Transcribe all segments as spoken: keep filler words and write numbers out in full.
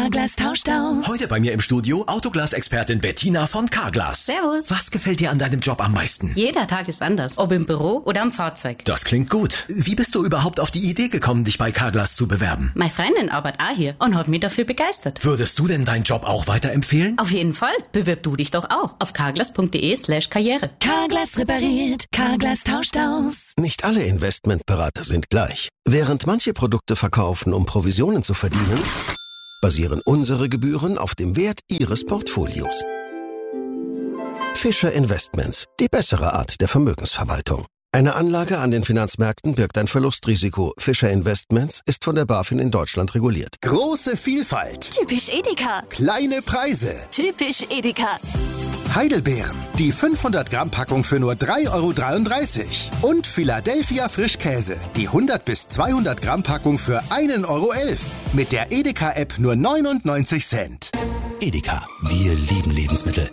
Carglass tauscht aus. Heute bei mir im Studio Autoglas-Expertin Bettina von Carglass. Servus. Was gefällt dir an deinem Job am meisten? Jeder Tag ist anders, ob im Büro oder am Fahrzeug. Das klingt gut. Wie bist du überhaupt auf die Idee gekommen, dich bei Carglass zu bewerben? Meine Freundin arbeitet auch hier und hat mich dafür begeistert. Würdest du denn deinen Job auch weiterempfehlen? Auf jeden Fall. Bewirb du dich doch auch auf carglass.de slash karriere. Carglass repariert, Carglass tauscht aus. Nicht alle Investmentberater sind gleich. Während manche Produkte verkaufen, um Provisionen zu verdienen, basieren unsere Gebühren auf dem Wert Ihres Portfolios. Fischer Investments, die bessere Art der Vermögensverwaltung. Eine Anlage an den Finanzmärkten birgt ein Verlustrisiko. Fischer Investments ist von der BaFin in Deutschland reguliert. Große Vielfalt. Typisch Edeka. Kleine Preise. Typisch Edeka. Heidelbeeren. Die fünfhundert Gramm Packung für nur drei Euro dreiunddreißig. Und Philadelphia Frischkäse. Die hundert bis zweihundert Gramm Packung für ein Euro elf. Mit der Edeka-App nur neunundneunzig Cent. Edeka, wir lieben Lebensmittel.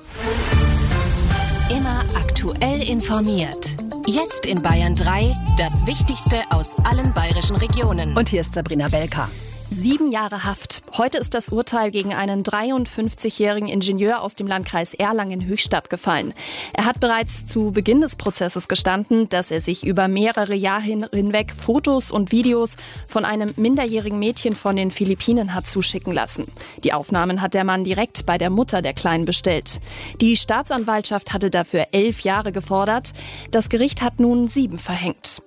Immer aktuell informiert. Jetzt in Bayern drei, das Wichtigste aus allen bayerischen Regionen. Und hier ist Sabrina Belka. Sieben Jahre Haft. Heute ist das Urteil gegen einen dreiundfünfzigjährigen Ingenieur aus dem Landkreis Erlangen-Höchstadt gefallen. Er hat bereits zu Beginn des Prozesses gestanden, dass er sich über mehrere Jahre hinweg Fotos und Videos von einem minderjährigen Mädchen von den Philippinen hat zuschicken lassen. Die Aufnahmen hat der Mann direkt bei der Mutter der Kleinen bestellt. Die Staatsanwaltschaft hatte dafür elf Jahre gefordert. Das Gericht hat nun sieben verhängt.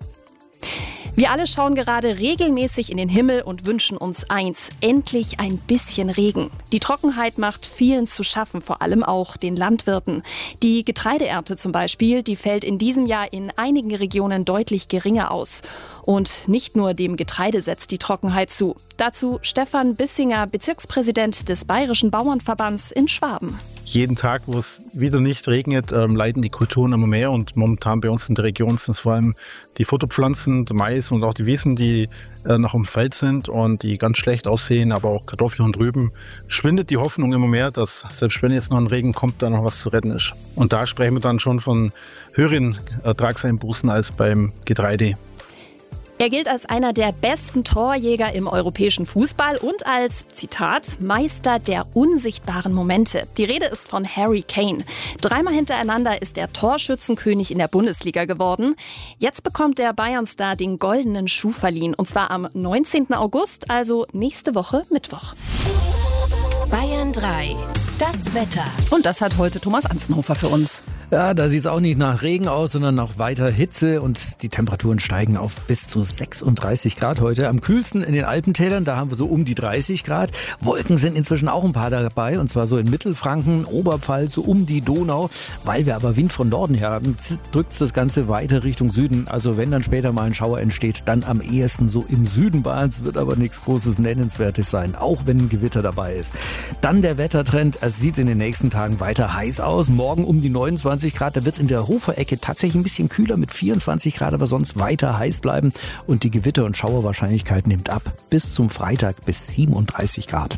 Wir alle schauen gerade regelmäßig in den Himmel und wünschen uns eins: endlich ein bisschen Regen. Die Trockenheit macht vielen zu schaffen, vor allem auch den Landwirten. Die Getreideernte zum Beispiel, die fällt in diesem Jahr in einigen Regionen deutlich geringer aus. Und nicht nur dem Getreide setzt die Trockenheit zu. Dazu Stefan Bissinger, Bezirkspräsident des Bayerischen Bauernverbands in Schwaben. Jeden Tag, wo es wieder nicht regnet, ähm, leiden die Kulturen immer mehr. Und momentan bei uns in der Region sind es vor allem die Futterpflanzen, der Mais und auch die Wiesen, die äh, noch im Feld sind und die ganz schlecht aussehen, aber auch Kartoffeln und Rüben. Schwindet die Hoffnung immer mehr, dass selbst wenn jetzt noch ein Regen kommt, da noch was zu retten ist. Und da sprechen wir dann schon von höheren Ertragseinbußen als beim Getreide. Er gilt als einer der besten Torjäger im europäischen Fußball und als, Zitat, Meister der unsichtbaren Momente. Die Rede ist von Harry Kane. Dreimal hintereinander ist er Torschützenkönig in der Bundesliga geworden. Jetzt bekommt der Bayern-Star den goldenen Schuh verliehen, und zwar am neunzehnten August, also nächste Woche Mittwoch. Bayern drei, das Wetter. Und das hat heute Thomas Anzenhofer für uns. Ja, da sieht es auch nicht nach Regen aus, sondern nach weiter Hitze, und die Temperaturen steigen auf bis zu sechsunddreißig Grad heute. Am kühlsten in den Alpentälern, da haben wir so um die dreißig Grad. Wolken sind inzwischen auch ein paar dabei, und zwar so in Mittelfranken, Oberpfalz, so um die Donau. Weil wir aber Wind von Norden her haben, drückt das Ganze weiter Richtung Süden. Also wenn dann später mal ein Schauer entsteht, dann am ehesten so im Süden Bayerns, wird aber nichts Großes Nennenswertes sein, auch wenn ein Gewitter dabei ist. Dann der Wettertrend, es sieht in den nächsten Tagen weiter heiß aus. Morgen um die neunundzwanzig Grad, da wird es in der Hofer-Ecke tatsächlich ein bisschen kühler mit vierundzwanzig Grad, aber sonst weiter heiß bleiben, und die Gewitter- und Schauerwahrscheinlichkeit nimmt ab. Bis zum Freitag bis siebenunddreißig Grad.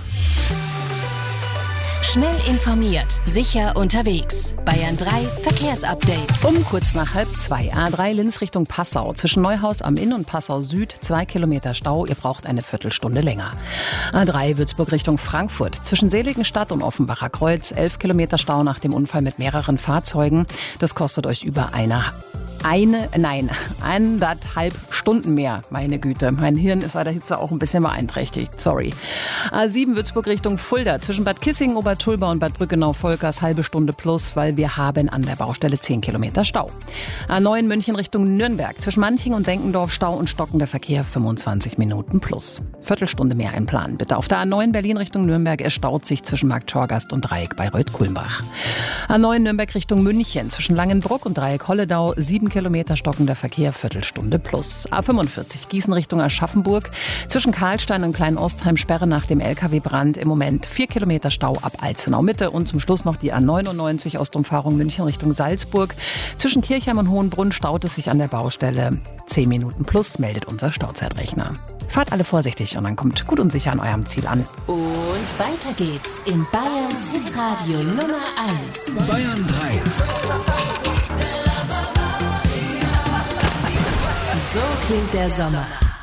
Schnell informiert, sicher unterwegs. Bayern drei Verkehrsupdate. Um kurz nach halb zwei. A drei Linz Richtung Passau. Zwischen Neuhaus am Inn und Passau Süd zwei Kilometer Stau. Ihr braucht eine Viertelstunde länger. A drei Würzburg Richtung Frankfurt. Zwischen Seligenstadt und Offenbacher Kreuz elf Kilometer Stau nach dem Unfall mit mehreren Fahrzeugen. Das kostet euch über eine Eine, nein, anderthalb Stunden mehr. Meine Güte, mein Hirn ist bei der Hitze auch ein bisschen beeinträchtigt. Sorry. A sieben Würzburg Richtung Fulda. Zwischen Bad Kissingen, Obertulba und Bad Brückenau-Volkers halbe Stunde plus, weil wir haben an der Baustelle zehn Kilometer Stau. A neun München Richtung Nürnberg. Zwischen Manching und Denkendorf Stau und stockender Verkehr fünfundzwanzig Minuten plus. Viertelstunde mehr einplanen, bitte. Auf der A neun Berlin Richtung Nürnberg. Es staut sich zwischen Markt Schorgast und Dreieck bei Reuth-Kulmbach. A neun Nürnberg Richtung München. Zwischen Langenbruck und Dreieck Holledau sieben Kilometer stockender Verkehr, Viertelstunde plus. A fünfundvierzig Gießen Richtung Aschaffenburg. Zwischen Karlstein und Kleinostheim Sperre nach dem L K W-Brand. Im Moment vier Kilometer Stau ab Alzenau Mitte. Und zum Schluss noch die A neunundneunzig Ostumfahrung München Richtung Salzburg. Zwischen Kirchheim und Hohenbrunn staut es sich an der Baustelle. zehn Minuten plus, meldet unser Stauzeitrechner. Fahrt alle vorsichtig und dann kommt gut und sicher an eurem Ziel an. Und weiter geht's in Bayerns Hitradio Nummer eins. Bayern drei. So klingt der Sommer.